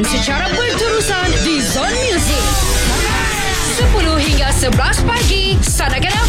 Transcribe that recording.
secara berterusan di Zone Music 10 hingga 11 pagi. Sana